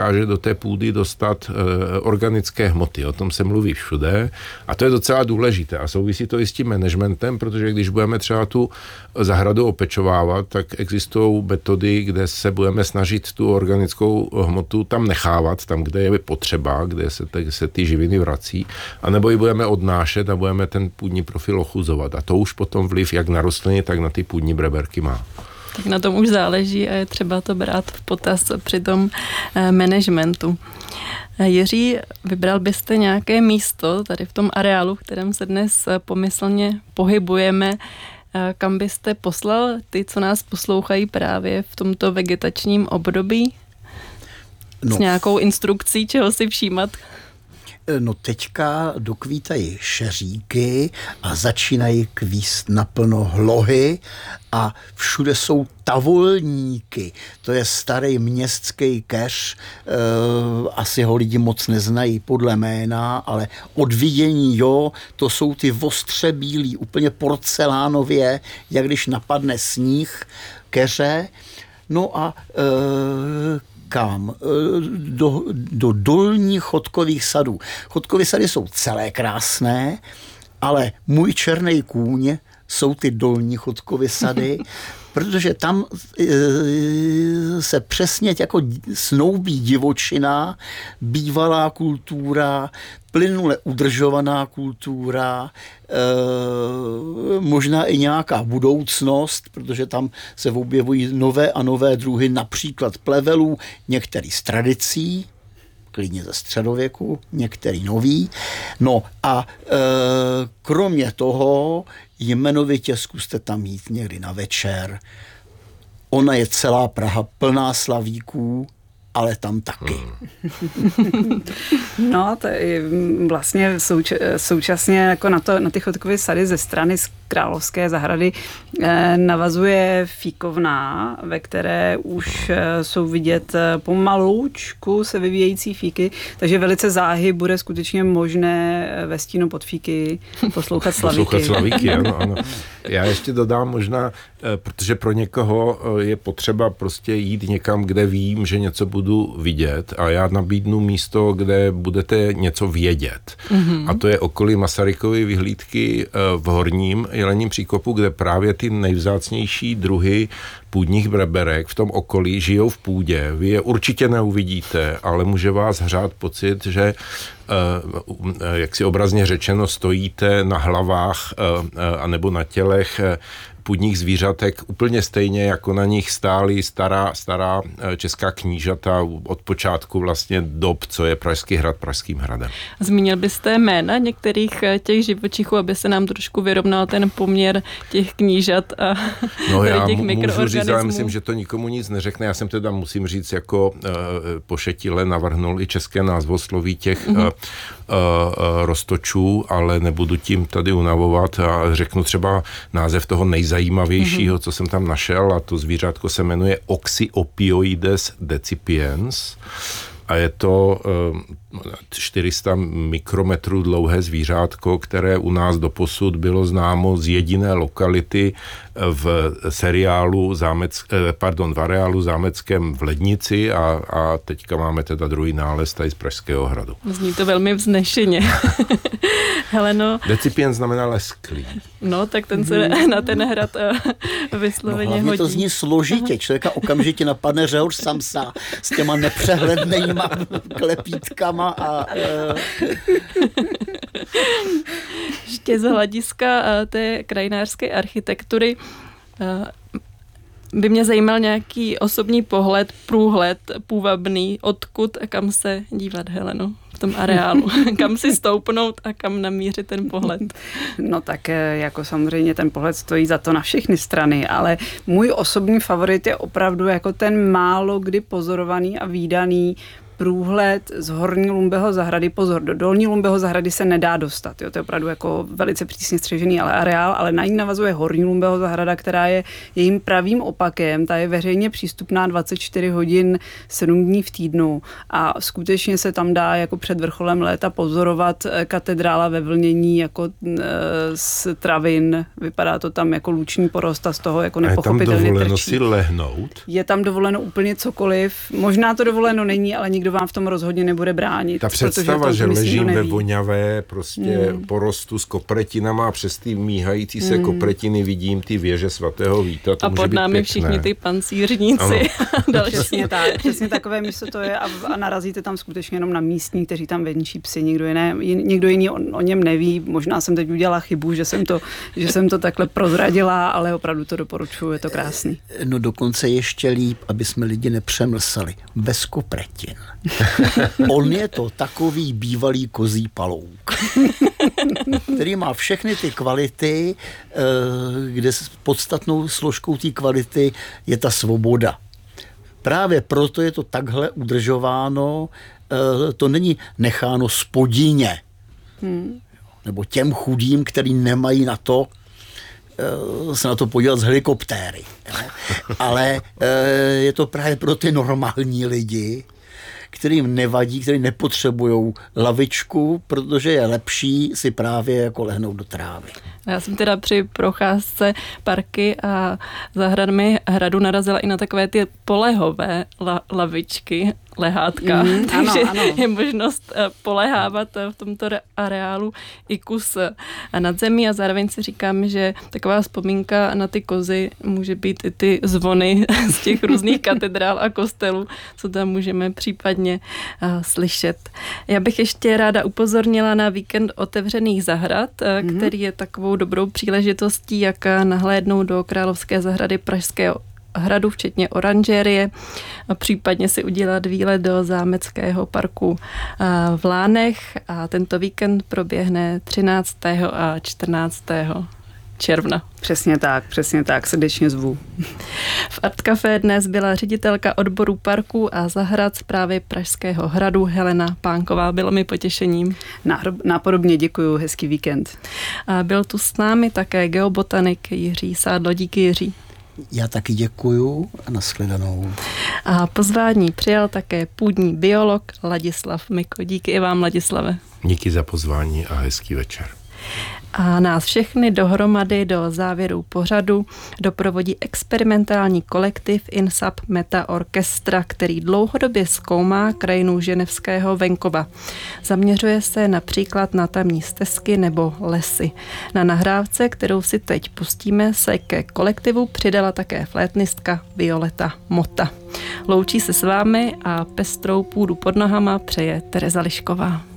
dokáže do té půdy dostat organické hmoty. O tom se mluví všude a to je docela důležité a souvisí to i s tím managementem, protože když budeme třeba tu zahradu opečovávat, tak existují metody, kde se budeme snažit tu organickou hmotu tam nechávat, tam, kde je potřeba, kde se ty živiny vrací, anebo ji budeme odnášet a budeme ten půdní profil ochuzovat. A to už potom vliv jak na rostliny, tak na ty půdní breberky má. Tak na tom už záleží a je třeba to brát v potaz při tom managementu. Jiří, vybral byste nějaké místo tady v tom areálu, v kterém se dnes pomyslně pohybujeme, kam byste poslal ty, co nás poslouchají právě v tomto vegetačním období? S nějakou instrukcí, čeho si všímat? No teďka dokvítají šeříky a začínají kvíst naplno hlohy a všude jsou tavolníky. To je starý městský keř, asi ho lidi moc neznají podle jména, ale od vidění to jsou ty ostře bílý, úplně porcelánově, jak když napadne sníh, keře. No a kam? Do dolních chodkových sadů. Chodkové sady jsou celé krásné, ale můj černý kůň jsou ty dolní chodkové sady, protože tam se přesně jako snoubí divočina, bývalá kultura, plynule udržovaná kultura, možná i nějaká budoucnost, protože tam se objevují nové a nové druhy, například plevelů, některý z tradicí, klidně ze středověku, některý nový. No a kromě toho jmenovitě zkuste tam jít někdy na večer. Ona je celá Praha plná slavíků, ale tam taky. No, to je vlastně současně jako na ty chodkové sady ze strany z Královské zahrady navazuje fíkovna, ve které už jsou vidět pomaloučku se vyvíjející fíky, takže velice záhy bude skutečně možné ve stínu pod fíky poslouchat slavíky. Poslouchat slavíky, ano. Já ještě dodám možná, protože pro někoho je potřeba prostě jít někam, kde vím, že něco budu vidět a já nabídnu místo, kde budete něco vědět. Mm-hmm. A to je okolí Masarykovy vyhlídky v Horním Jelením příkopu, kde právě ty nejvzácnější druhy půdních breberek v tom okolí žijou v půdě. Vy je určitě neuvidíte, ale může vás hřát pocit, že jak si obrazně řečeno stojíte na hlavách anebo na tělech půdních zvířatek úplně stejně, jako na nich stály stará česká knížata od počátku vlastně dob, co je Pražský hrad Pražským hradem. Zmínil byste jména některých těch živočichů, aby se nám trošku vyrovnal ten poměr těch knížat a těch mikroorganismů? Můžu říct, ale myslím, že to nikomu nic neřekne. Já jsem teda, musím říct, jako pošetile navrhnul i české názvosloví těch roztočů, ale nebudu tím tady unavovat a řeknu třeba název toho nejzajímavějšího, co jsem tam našel, a to zvířátko se jmenuje Oxyopioides decipiens a je to 400 mikrometrů dlouhé zvířátko, které u nás doposud bylo známo z jediné lokality v areálu zámeckém v Lednici a teďka máme teda druhý nález tady z Pražského hradu. Zní to velmi vznešeně. Heleno. Decipien znamená lesklý. No, tak ten se na ten hrad vysloveně hodí. To zní složitě. Člověka okamžitě napadne Řehoř Samsa s těma nepřehlednýma klepítkama a ještě z hlediska té krajinářské architektury by mě zajímal nějaký osobní pohled, průhled, půvabný, odkud a kam se dívat, Heleno, v tom areálu. Kam si stoupnout a kam namířit ten pohled. No tak jako samozřejmě ten pohled stojí za to na všechny strany, ale můj osobní favorit je opravdu jako ten málo kdy pozorovaný a vídaný průhled z Horní Lumbeho zahrady. Pozor, do Dolní Lumbeho zahrady se nedá dostat. Jo? To je opravdu jako velice přísně střežený areál, ale na ní navazuje Horní Lumbeho zahrada, která je jejím pravým opakem. Ta je veřejně přístupná 24 hodin 7 dní v týdnu a skutečně se tam dá jako před vrcholem léta pozorovat katedrála ve vlnění jako z travin. Vypadá to tam jako luční porost a z toho jako nepochopitelně trčí. Je tam dovoleno si lehnout? Je tam dovoleno úplně cokoliv. Možná to dovoleno není, ale nikdo nikdo vám v tom rozhodně nebude bránit. Ta představa, že ležím ve voňavé prostě porostu s kopretinama a přes ty míhající se kopretiny vidím ty věže svatého Víta. To a může pod být námi pěkné. Všichni ty pancířníci. Přesně tak. Přesně takové místo to je a narazíte tam skutečně jenom na místní, kteří tam venčí psy. Někdo jiný o něm neví. Možná jsem teď udělala chybu, že jsem to takhle prozradila, ale opravdu to doporučuji, je to krásný. No dokonce ještě líp, aby jsme lidi nepřemlsali. Bez kopretin. On je to takový bývalý kozí palouk, který má všechny ty kvality, kde podstatnou složkou té kvality je ta svoboda. Právě proto je to takhle udržováno, to není necháno spodině. Nebo těm chudým, který nemají na to se na to podívat z helikoptéry. Ale je to právě pro ty normální lidi, kterým nevadí, kteří nepotřebují lavičku, protože je lepší si právě jako lehnout do trávy. Já jsem teda při procházce parky a zahradami hradu narazila i na takové ty polehové lavičky, lehátka, takže ano. Je možnost polehávat v tomto areálu i kus nad zemí a zároveň si říkám, že taková vzpomínka na ty kozy může být i ty zvony z těch různých katedrál a kostelů, co tam můžeme případně slyšet. Já bych ještě ráda upozornila na víkend otevřených zahrad, který je takovou dobrou příležitostí, jak nahlédnout do Královské zahrady Pražského hradu, včetně oranžérie, a případně si udělat výlet do zámeckého parku v Lánech a tento víkend proběhne 13. a 14. června. Přesně tak, srdečně zvu. V Art Café dnes byla ředitelka odboru parků a zahrad správy Pražského hradu Helena Pánková. Bylo mi potěšením. Nápodobně děkuju, hezký víkend. A byl tu s námi také geobotanik Jiří Sádlo. Díky, Jiří. Já taky děkuju a nashledanou. A pozvání přijal také půdní biolog Ladislav Miko. Díky i vám, Ladislave. Díky za pozvání a hezký večer. A nás všechny dohromady do závěru pořadu doprovodí experimentální kolektiv INSAP Meta Orchestra, který dlouhodobě zkoumá krajinu ženevského venkova. Zaměřuje se například na tamní stezky nebo lesy. Na nahrávce, kterou si teď pustíme, se ke kolektivu přidala také flétnistka Violeta Mota. Loučí se s vámi a pestrou půdu pod nohama přeje Tereza Lišková.